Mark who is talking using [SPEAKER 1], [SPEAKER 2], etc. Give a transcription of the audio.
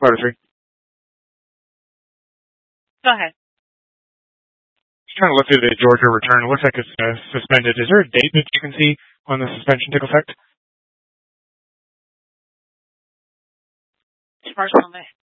[SPEAKER 1] Part of three.
[SPEAKER 2] Go ahead.
[SPEAKER 1] Just trying to look through the Georgia return. It looks like it's suspended. Is there a date that you can see when the suspension took effect?
[SPEAKER 2] March on May.